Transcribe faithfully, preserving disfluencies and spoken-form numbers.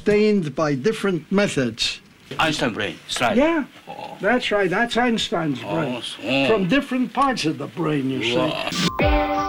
sustained by different methods. Einstein brain, right? Yeah, Oh. that's right. That's Einstein's brain. Oh, so- From different parts of the brain, you see. Wow.